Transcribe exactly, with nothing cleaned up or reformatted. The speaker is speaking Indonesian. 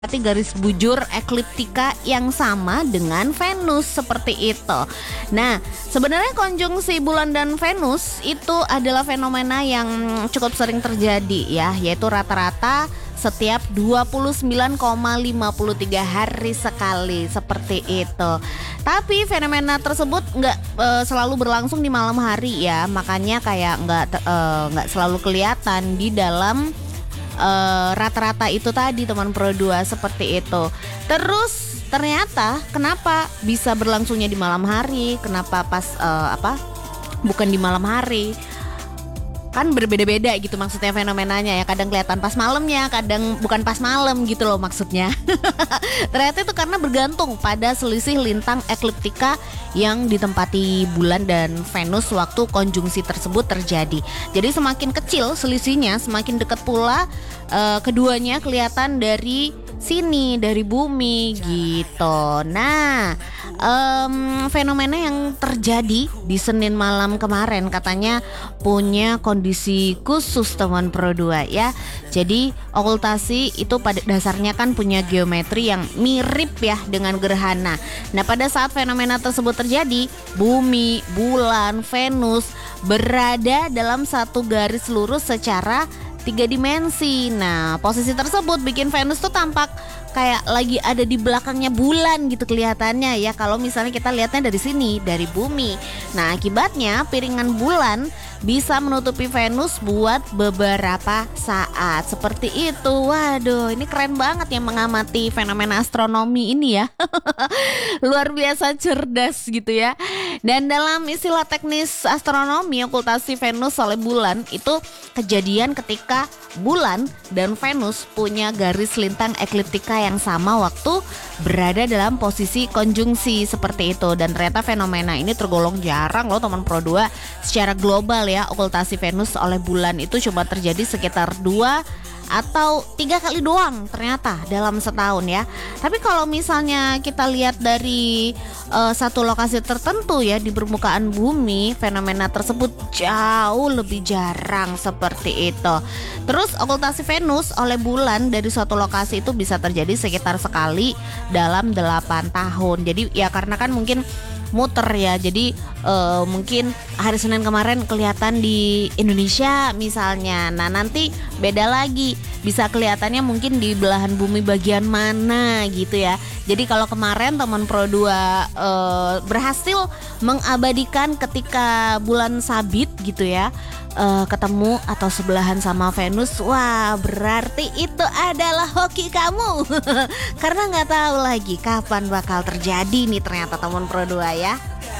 Berarti garis bujur ekliptika yang sama dengan Venus seperti itu. Nah, sebenarnya konjungsi bulan dan Venus itu adalah fenomena yang cukup sering terjadi ya, yaitu rata-rata setiap dua puluh sembilan koma lima tiga hari sekali seperti itu. Tapi fenomena tersebut nggak e, selalu berlangsung di malam hari ya, makanya kayak nggak e, nggak selalu kelihatan di dalam Uh, rata-rata itu tadi teman Pro dua seperti itu. Terus ternyata kenapa bisa berlangsungnya di malam hari? Kenapa pas uh, apa? Bukan di malam hari? Kan berbeda-beda gitu maksudnya fenomenanya ya. Kadang kelihatan pas malamnya, kadang bukan pas malam gitu loh maksudnya. Ternyata itu karena bergantung pada selisih lintang ekliptika yang ditempati bulan dan Venus waktu konjungsi tersebut terjadi. Jadi semakin kecil selisihnya, semakin dekat pula uh, keduanya kelihatan dari sini, dari bumi gitu. Nah, um, fenomena yang terjadi di Senin malam kemarin katanya punya kondisi khusus teman Pro dua ya. Jadi okultasi itu pada dasarnya kan punya geometri yang mirip ya dengan gerhana. Nah, pada saat fenomena tersebut terjadi, bumi, bulan, Venus berada dalam satu garis lurus secara tiga dimensi. Nah, posisi tersebut bikin Venus tuh tampak kayak lagi ada di belakangnya bulan gitu kelihatannya ya, kalau misalnya kita lihatnya dari sini, dari bumi. Nah, akibatnya piringan bulan bisa menutupi Venus buat beberapa saat seperti itu. Waduh, ini keren banget ya mengamati fenomena astronomi ini ya. Luar biasa cerdas gitu ya. Dan dalam istilah teknis astronomi, okultasi Venus oleh bulan itu kejadian ketika bulan dan Venus punya garis lintang ekliptika yang sama waktu berada dalam posisi konjungsi seperti itu. Dan ternyata fenomena ini tergolong jarang loh teman Pro dua. Secara global ya, okultasi Venus oleh bulan itu cuma terjadi sekitar dua atau tiga kali doang ternyata dalam setahun ya. Tapi kalau misalnya kita lihat dari uh, satu lokasi tertentu ya di permukaan bumi, fenomena tersebut jauh lebih jarang seperti itu. Terus okultasi Venus oleh bulan dari suatu lokasi itu bisa terjadi sekitar sekali dalam delapan tahun. Jadi ya karena kan mungkin muter ya, jadi uh, mungkin hari Senin kemarin kelihatan di Indonesia misalnya. Nah, nanti beda lagi, bisa kelihatannya mungkin di belahan bumi bagian mana gitu ya. Jadi kalau kemarin teman Pro dua uh, berhasil mengabadikan ketika bulan sabit gitu ya, uh, ketemu atau sebelahan sama Venus, wah berarti itu adalah hoki kamu. Karena nggak tahu lagi kapan bakal terjadi nih ternyata teman Pro dua ya.